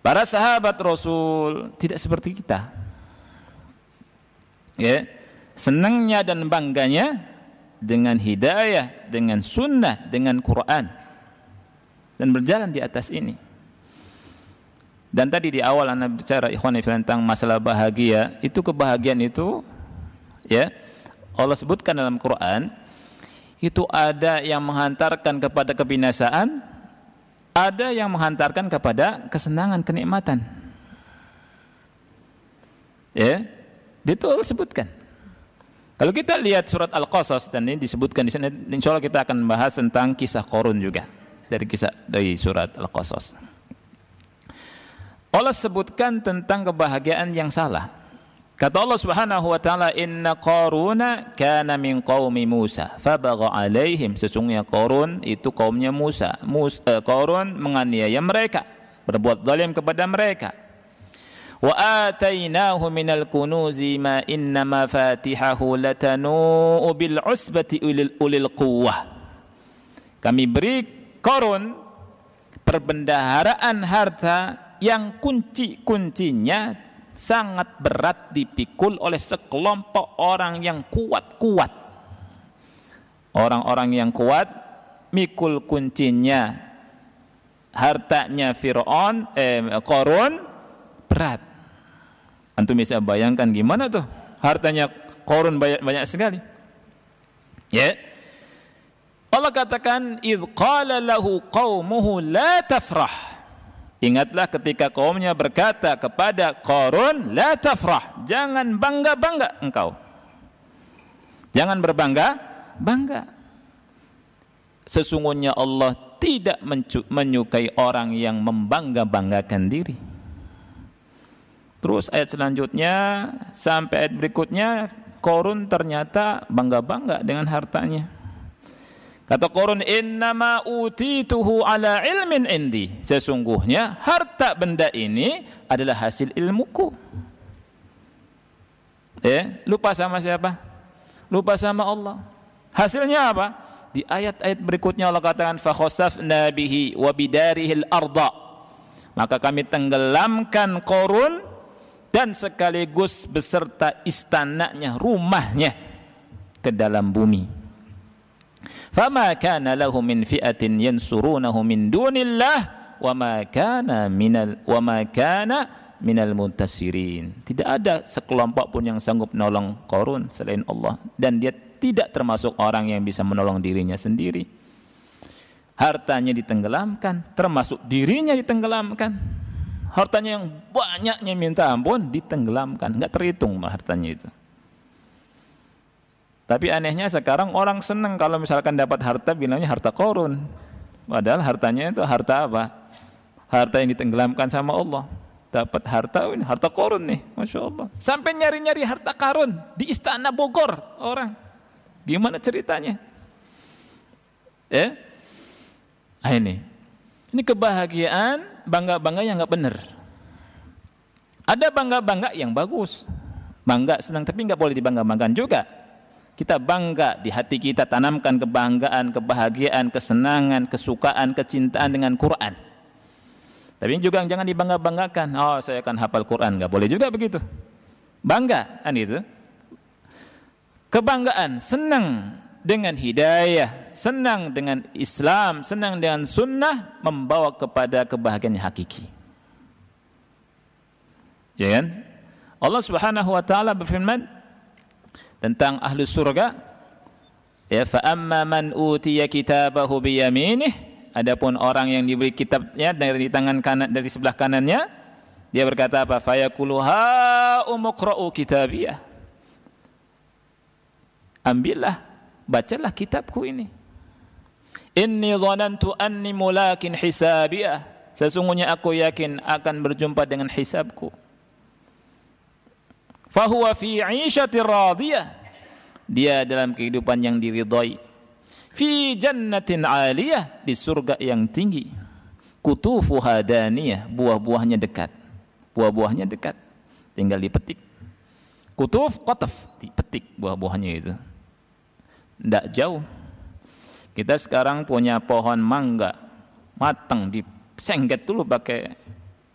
Para sahabat Rasul tidak seperti kita. Ya, senangnya dan bangganya dengan hidayah, dengan sunnah, dengan Quran, dan berjalan di atas ini. Dan tadi di awal Anda bicara ikhwan fillah tentang masalah bahagia, itu kebahagiaan itu ya Allah sebutkan dalam Quran, itu ada yang menghantarkan kepada kebinasaan, ada yang menghantarkan kepada kesenangan, kenikmatan. Ya, itu Allah sebutkan. Kalau kita lihat surat Al-Qasas, dan ini disebutkan di sana, insyaallah kita akan bahas tentang kisah Qarun juga dari surat Al-Qasas. Allah sebutkan tentang kebahagiaan yang salah. Kata Allah Subhanahu wa taala, "Inna Qaruna kana min qaumi Musa, fabagha 'alaihim." Sesungguhnya Qarun itu kaumnya Musa. Qarun menganiaya mereka, berbuat zalim kepada mereka. Wa atainahu minal kunuzi ma inna mafatihahu latanu'u bil usbati ulil quwwah. Kami beri Qarun perbendaharaan harta yang kunci-kuncinya sangat berat dipikul oleh sekelompok orang yang kuat-kuat. Orang-orang yang kuat mikul kuncinya, hartanya Qarun berat. Antum bisa bayangkan gimana tuh hartanya Qarun banyak sekali. Ya. Allah katakan, "Idz qala lahu qaumuhu la tafrah." Ingatlah ketika kaumnya berkata kepada Qarun, "La tafrah." Jangan bangga-bangga engkau. Jangan berbangga-bangga. Sesungguhnya Allah tidak menyukai orang yang membangga-banggakan diri. Terus ayat selanjutnya sampai ayat berikutnya, Qarun ternyata bangga-bangga dengan hartanya. Kata Qarun, "Innama utituhu ala ilmin indi." Sesungguhnya harta benda ini adalah hasil ilmuku. Lupa sama siapa? Lupa sama Allah. Hasilnya apa? Di ayat-ayat berikutnya Allah katakan, "Fa khasafna bihi wa bidarihil arda." Maka kami tenggelamkan Qarun dan sekaligus beserta istananya, rumahnya ke dalam bumi. Fama kana lahu min fi'atin yansurunahu min dunillah wa ma kana minal muntasirin. Tidak ada sekelompok pun yang sanggup menolong Qarun selain Allah, dan dia tidak termasuk orang yang bisa menolong dirinya sendiri. Hartanya ditenggelamkan, termasuk dirinya ditenggelamkan. Hartanya yang banyaknya minta ampun ditenggelamkan, enggak terhitung hartanya itu. Tapi anehnya sekarang orang senang kalau misalkan dapat harta bilangnya harta Qarun. Padahal hartanya itu harta apa? Harta yang ditenggelamkan sama Allah. Dapat harta, ini harta Qarun nih, Masya Allah. Sampai nyari-nyari harta Qarun di istana Bogor orang. Gimana ceritanya? Ini kebahagiaan, bangga-bangga yang nggak benar. Ada bangga-bangga yang bagus, bangga senang, tapi nggak boleh dibangga-banggakan juga. Kita bangga di hati kita, tanamkan kebanggaan, kebahagiaan, kesenangan, kesukaan, kecintaan dengan Quran. Tapi juga jangan dibangga-banggakan. Oh, saya akan hafal Quran, nggak boleh juga begitu. Bangga kan itu. Kebanggaan, senang dengan hidayah, senang dengan Islam, senang dengan sunnah, membawa kepada kebahagiaan hakiki. Ya kan? Allah Subhanahu wa taala berfirman tentang ahli surga, ya, fa amma man utiya kitabahu bi yaminih. Adapun orang yang diberi kitabnya dari tangan kanan, dari sebelah kanannya, dia berkata apa? Fa yaqulu ha umqra'u kitabiyah. Ambillah, bacalah kitabku ini. Inni dhanantu anni mulakin hisabiyah. Sesungguhnya aku yakin akan berjumpa dengan hisabku. Fahuwa fi 'ishatir radiyah. Dia dalam kehidupan yang diridhai. Fi jannatin 'aliyah, di surga yang tinggi. Kutufuha daniyah, buah-buahnya dekat. Buah-buahnya dekat, tinggal dipetik. Kutuf, qataf, dipetik buah-buahnya itu. Tidak jauh. Kita sekarang punya pohon mangga, matang, disengget dulu pakai